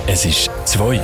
Es ist 2.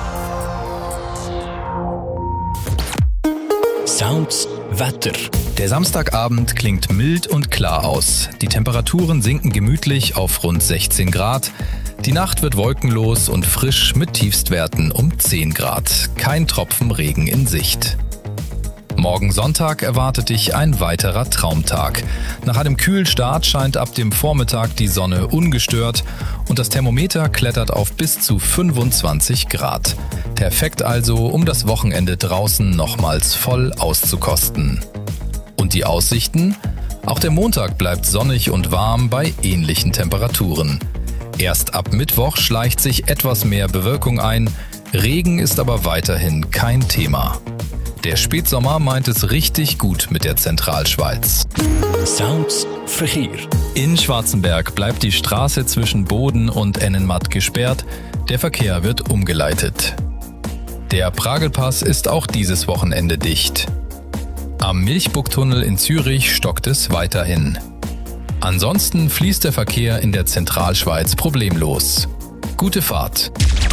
Sounds Wetter. Der Samstagabend klingt mild und klar aus. Die Temperaturen sinken gemütlich auf rund 16 Grad. Die Nacht wird wolkenlos und frisch mit Tiefstwerten um 10 Grad. Kein Tropfen Regen in Sicht. Morgen Sonntag erwartet dich ein weiterer Traumtag. Nach einem kühlen Start scheint ab dem Vormittag die Sonne ungestört und das Thermometer klettert auf bis zu 25 Grad. Perfekt also, um das Wochenende draußen nochmals voll auszukosten. Und die Aussichten? Auch der Montag bleibt sonnig und warm bei ähnlichen Temperaturen. Erst ab Mittwoch schleicht sich etwas mehr Bewölkung ein, Regen ist aber weiterhin kein Thema. Der Spätsommer meint es richtig gut mit der Zentralschweiz. Sounds Verkehr. In Schwarzenberg bleibt die Straße zwischen Boden und Ennenmatt gesperrt, der Verkehr wird umgeleitet. Der Pragelpass ist auch dieses Wochenende dicht. Am Milchbucktunnel in Zürich stockt es weiterhin. Ansonsten fließt der Verkehr in der Zentralschweiz problemlos. Gute Fahrt!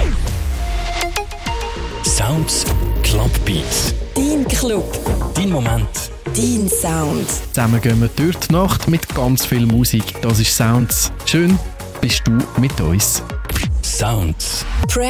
Sounds Clubbeats. Dein Club. Dein Moment. Dein Sound. Zusammen gehen wir durch die Nacht mit ganz viel Musik. Das ist Sounds. Schön, bist du mit uns. Sounds. Press